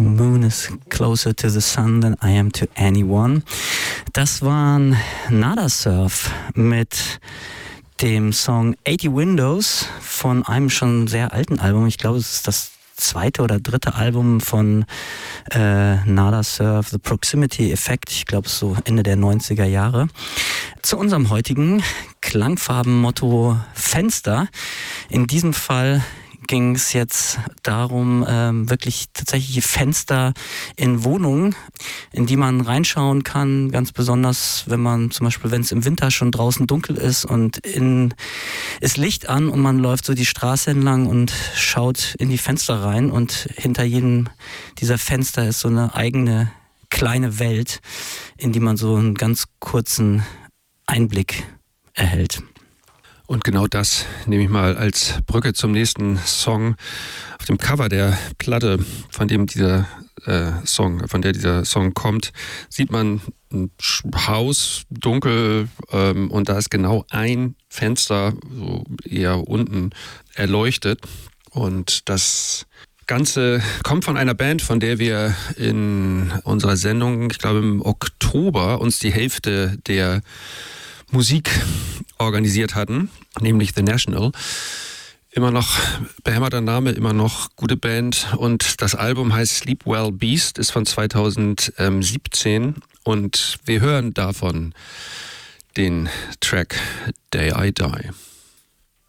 The moon is closer to the sun than I am to anyone. Das waren Nada Surf mit dem Song 80 Windows von einem schon sehr alten Album. Ich glaube, es ist das zweite oder dritte Album von Nada Surf, The Proximity Effect. Ich glaube, so Ende der 90er Jahre. Zu unserem heutigen Klangfarbenmotto Fenster. In diesem Fall ging es jetzt darum, wirklich tatsächliche Fenster in Wohnungen, in die man reinschauen kann, ganz besonders, wenn man zum Beispiel, wenn es im Winter schon draußen dunkel ist und innen ist Licht an und man läuft so die Straße entlang und schaut in die Fenster rein und hinter jedem dieser Fenster ist so eine eigene kleine Welt, in die man so einen ganz kurzen Einblick erhält. Und genau das nehme ich mal als Brücke zum nächsten Song. Auf dem Cover der Platte, von der dieser Song kommt, sieht man ein Haus, dunkel, und da ist genau ein Fenster, so eher unten, erleuchtet. Und das Ganze kommt von einer Band, von der wir in unserer Sendung, ich glaube im Oktober, uns die Hälfte der Musik organisiert hatten, nämlich The National. Immer noch behämmerter Name, immer noch gute Band. Und das Album heißt Sleep Well Beast, ist von 2017. Und wir hören davon den Track Day I Die.